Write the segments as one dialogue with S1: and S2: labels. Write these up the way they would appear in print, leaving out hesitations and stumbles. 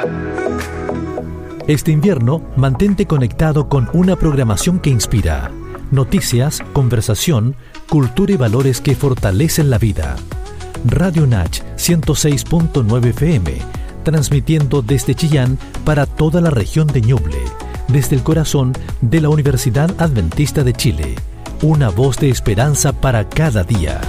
S1: Este invierno, mantente conectado con una programación que inspira. Noticias, conversación, cultura y valores que fortalecen la vida. Radio Nach 106.9 FM, transmitiendo desde Chillán para toda la región de Ñuble, desde el corazón de la Universidad Adventista de Chile. Una voz de esperanza para cada día.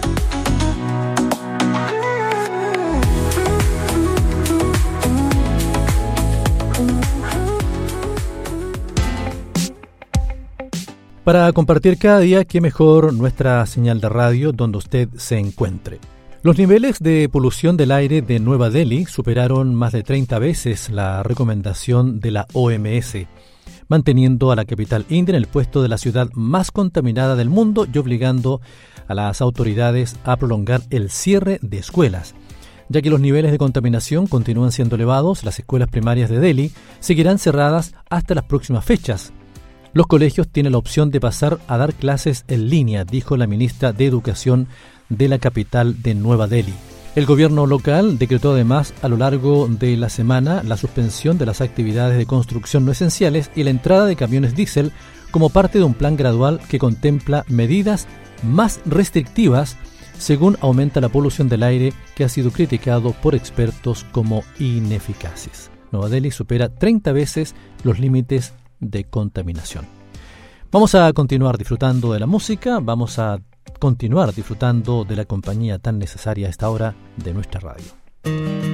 S1: Para compartir cada día, qué mejor nuestra señal de radio donde usted se encuentre. Los niveles de polución del aire de Nueva Delhi superaron más de 30 veces la recomendación de la OMS, manteniendo a la capital india en el puesto de la ciudad más contaminada del mundo y obligando a las autoridades a prolongar el cierre de escuelas. Ya que los niveles de contaminación continúan siendo elevados, las escuelas primarias de Delhi seguirán cerradas hasta las próximas fechas. Los colegios tienen la opción de pasar a dar clases en línea, dijo la ministra de Educación de la capital de Nueva Delhi. El gobierno local decretó además a lo largo de la semana la suspensión de las actividades de construcción no esenciales y la entrada de camiones diésel como parte de un plan gradual que contempla medidas más restrictivas según aumenta la polución del aire, que ha sido criticado por expertos como ineficaces. Nueva Delhi supera 30 veces los límites de contaminación. Vamos a continuar disfrutando de la música, vamos a continuar disfrutando de la compañía tan necesaria a esta hora de nuestra radio.